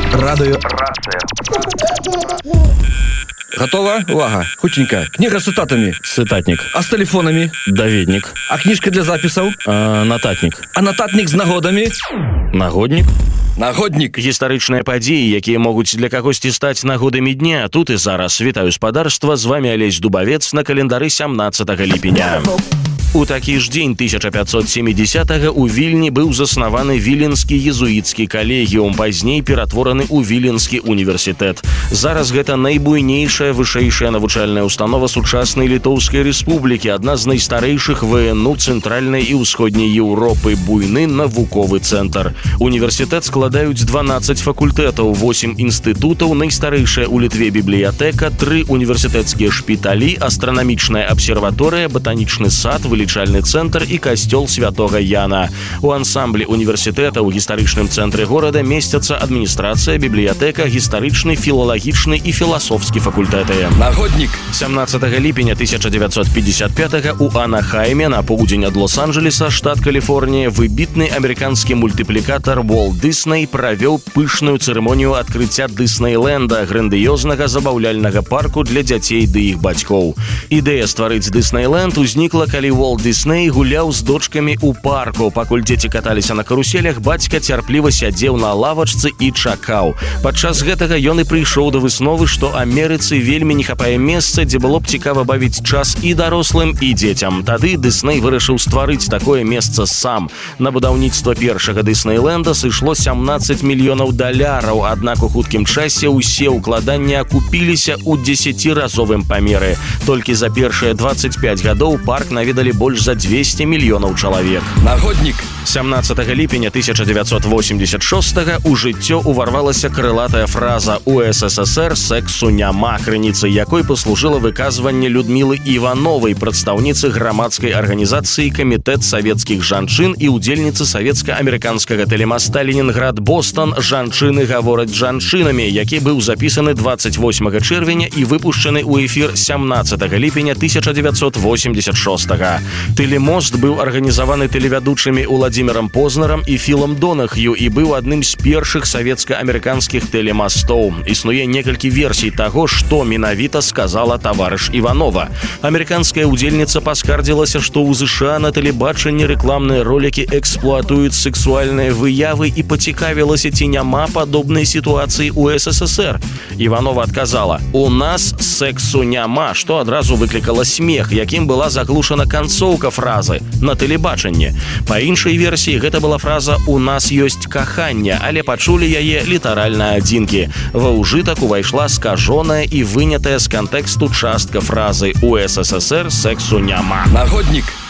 Радыё. Готова? Увага, хутенька. Книга с цитатами. Цытатнік. А с телефонами? Даведнік. А книжка для записаў? Нататнік. А нататник с нагодами? Нагоднік. Нагодник. Гістарычныя падзеі, якія могуць для кагосьці стаць нагодамі дня. Тут і зараз. Вітаю спадарства, з вами Алесь Дубавец на календары 17 ліпеня. У такі ж дзень 1570-го у Вільні быў заснаваны Віленскі езуіцкі калегіум, пазней ператвораны ў Віленскі універсітэт. Зараз гэта найбуйнейшая вышэйшая навучальная установа сучаснай Літоўскай рэспублікі, адна з найстарэйшых ВНУ цэнтральнай і ўсходняй Еўропы, буйны навуковы цэнтр. Універсітэт складаюць 12 факультэтаў, 8 інстытутаў, найстарэйшая ў Літве бібліятэка, 3 універсітэцкія шпіталі, астранамічная абсерваторыя, батанічны сад, вылічальны цэнтр і касцёл святога Яна. У ансамблі універсітэта ў гістарычным цэнтры горада месцяцца адміністрацыя, бібліятэка, гістарычны, філалагічны і філасофскі факультэты. Нагодник. 17 ліпеня 1955 у Анахайме на поўдзень ад Лос-Анджелеса, штат Каліфорнія, выбітны амерыканскі мультыплікатар Уолт Дысней правёў пышную цырымонію адкрыцця Дыснейленда, грандыёзнага забаўляльнага парку для дзяцей ды іх бацькоў. Ідэя стварыць Дыснейленд узнікла, калі Уолт Дысней гуляў з дочкамі ў парку. Пакуль дзеці каталіся на каруселях, бацька цярпліва сядзеў на лавачцы і чакаў. Падчас гэтага ён і прыйшоў да высновы, што Амерыцы вельмі не хапае месца, дзе было б цікава бавіць час і дарослым, і дзецям. Тады Дысней вырашыў стварыць такое месца сам. На будаўніцтва першага Дыснейленда сышло $17 мільёнаў, аднак у хуткім часе ўсе ўкладанні акупіліся ў 10-разовым памеры. Толькі за першыя 25 гадоў парк наведалі больш за 200 мільёнаў чалавек. Нагодник. 17 ліпеня 1986 у жыццё уварвалася крылатая фраза «У СССР сексу няма», крыніцай якой паслужыла выказванне Людмілы Івановай, прадстаўніцы грамадскай арганізацыі «Камітэт савецкіх жанчын» і ўдзельніцы савецка-амерыканскага тэлемаста «Ленінград-Бостон. Жанчыны гавораць жанчынамі», які быў запісаны 28 чэрвеня і выпушчаны ў эфір 17 ліпеня 1986. Тэлемост быў арганізаваны тэлевядучымі Уладзімірам Познарам і Філам Донах'ю і быў адным з першых савецка-амерыканскіх тэлемастоў. Існуе некалькі версій таго, што менавіта сказала таварыш Іванова. Амерыканская ўдзельніца паскардзілася, што ў ЗША на тэлебачанні рэкламныя ролікі эксплуатуюць сексуальныя выявы і пацікавілася, ці няма падобнай сітуацыі ў СССР. Іванова адказала: «У нас сексу няма», што адразу выклікала смех, якім была заглушана канцоўка фразы на тэлебачанні. Па іншай версіі гэта была фраза «У нас ёсць каханне», але пачулі яе літаральна адзінкі. Ва ўжытак увайшла скажоная і вынятая з кантэксту частка фразы «У СССР сексу няма». Нагодник.